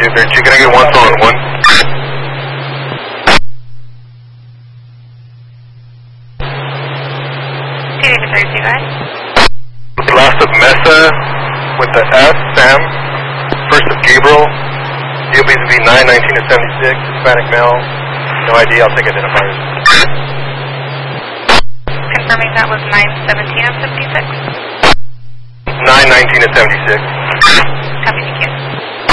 232, can I get 1 on 1? Last of Mesa with the S, Sam. First of Gabriel. DOBs would be 919 to 76, Hispanic male. No ID, I'll take identifiers. Confirming that was 917 of 76. 919 to 76. Copy, thank you.